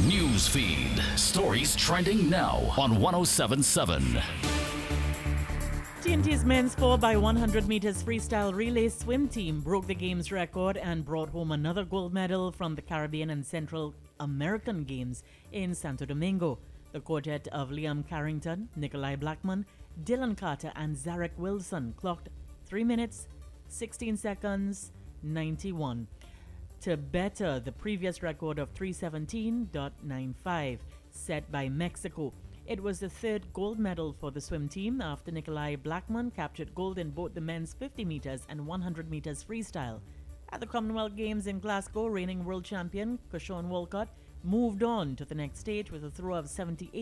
News feed. Stories trending now on 1077. TNT's men's 4x100 meters freestyle relay swim team broke the game's record and brought home another gold medal from the Caribbean and Central American Games in Santo Domingo. The quartet of Liam Carrington, Nikolai Blackman, Dylan Carter, and Zarek Wilson clocked 3 minutes, 16 seconds, 91 to better the previous record of 3:17.95 set by Mexico. It was the third gold medal for the swim team after Nikolai Blackman captured gold in both the men's 50 meters and 100 meters freestyle. At the Commonwealth Games in Glasgow, reigning world champion Kershawn Walcott moved on to the next stage with a throw of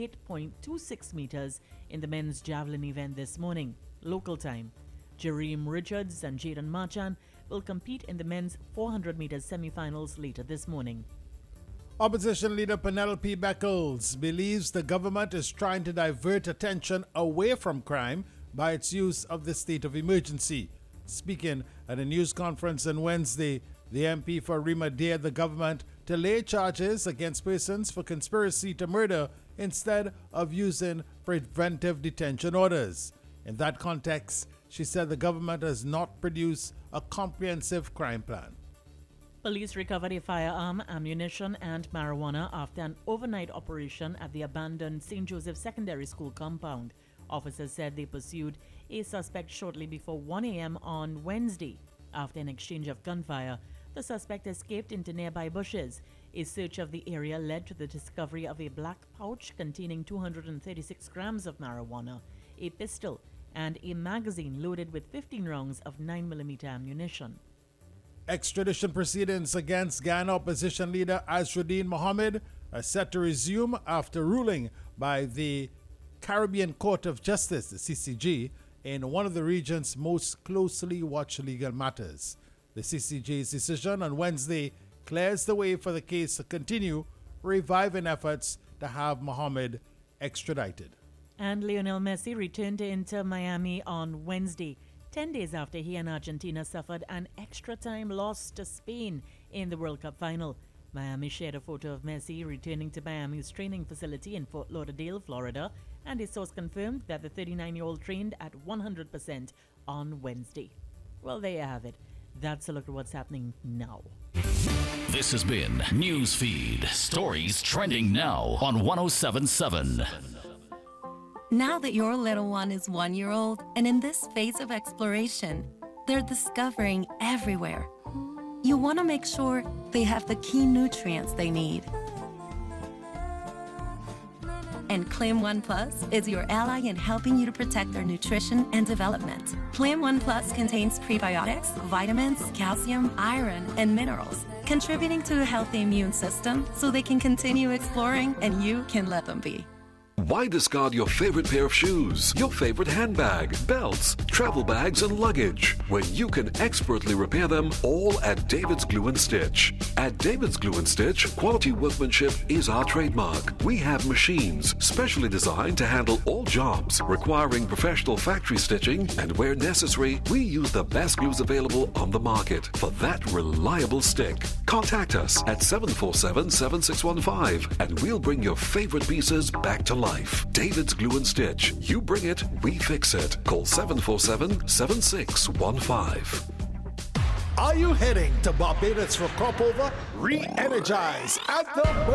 78.26 meters in the men's javelin event this morning, local time. Jareem Richards and Jaden Marchand will compete in the men's 400 meters semifinals later this morning. Opposition leader Penelope Beckles believes the government is trying to divert attention away from crime by its use of the state of emergency. Speaking at a news conference on Wednesday, the MP for Rima dared the government to lay charges against persons for conspiracy to murder instead of using preventive detention orders. In that context, she said the government has not produced a comprehensive crime plan. Police recovered a firearm, ammunition, and marijuana after an overnight operation at the abandoned St. Joseph Secondary School compound. Officers said they pursued a suspect shortly before 1 a.m. on Wednesday. After an exchange of gunfire, the suspect escaped into nearby bushes. A search of the area led to the discovery of a black pouch containing 236 grams of marijuana, a pistol, and a magazine loaded with 15 rounds of 9mm ammunition. Extradition proceedings against Ghana opposition leader Azruddin Mohammed are set to resume after ruling by the Caribbean Court of Justice, the CCJ, in one of the region's most closely watched legal matters. The CCJ's decision on Wednesday clears the way for the case to continue, reviving efforts to have Mohammed extradited. And Lionel Messi returned to Inter Miami on Wednesday, 10 days after he and Argentina suffered an extra-time loss to Spain in the World Cup final. Miami shared a photo of Messi returning to Miami's training facility in Fort Lauderdale, Florida, and a source confirmed that the 39-year-old trained at 100% on Wednesday. Well, there you have it. That's a look at what's happening now. This has been Newsfeed. Stories trending now on 1077. Now that your little one is 1 year old and in this phase of exploration, they're discovering everywhere. You want to make sure they have the key nutrients they need. And Clim One Plus is your ally in helping you to protect their nutrition and development. Clim One Plus contains prebiotics, vitamins, calcium, iron, and minerals, contributing to a healthy immune system so they can continue exploring and you can let them be. Why discard your favorite pair of shoes, your favorite handbag, belts, travel bags, and luggage when you can expertly repair them all at David's Glue and Stitch? At David's Glue and Stitch, quality workmanship is our trademark. We have machines specially designed to handle all jobs requiring professional factory stitching, and where necessary, we use the best glues available on the market for that reliable stick. Contact us at 747-7615 and we'll bring your favorite pieces back to life. David's Glue and Stitch. You bring it, we fix it. Call 747-7615. Are you heading to Barbados for crop over? Re-energize at the